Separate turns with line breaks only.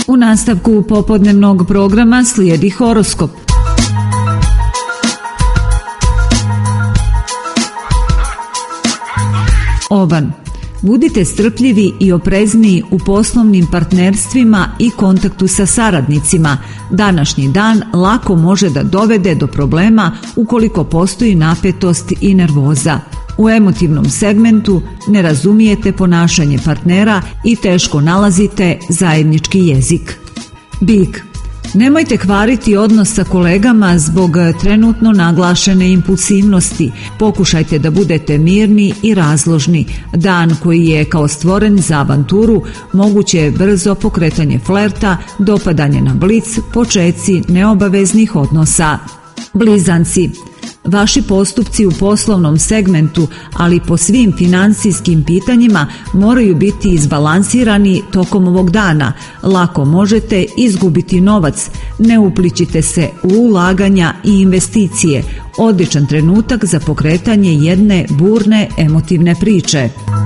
U nastavku popodnevnog programa slijedi horoskop. Ovan. Budite strpljivi i oprezniji u poslovnim partnerstvima i kontaktu sa saradnicima. Današnji dan lako može da dovede do problema ukoliko postoji napetost i nervoza. U emotivnom segmentu ne razumijete ponašanje partnera i teško nalazite zajednički jezik. Bik. Nemojte kvariti odnos sa kolegama zbog trenutno naglašene impulsivnosti. Pokušajte da budete mirni i razložni. Dan koji je kao stvoren za avanturu, moguće je brzo pokretanje flerta, dopadanje na blic, počeci neobaveznih odnosa. Blizanci. Vaši postupci u poslovnom segmentu, ali po svim financijskim pitanjima, moraju biti izbalansirani tokom ovog dana. Lako možete izgubiti novac, ne uplićite se u ulaganja i investicije. Odličan trenutak za pokretanje jedne burne emotivne priče.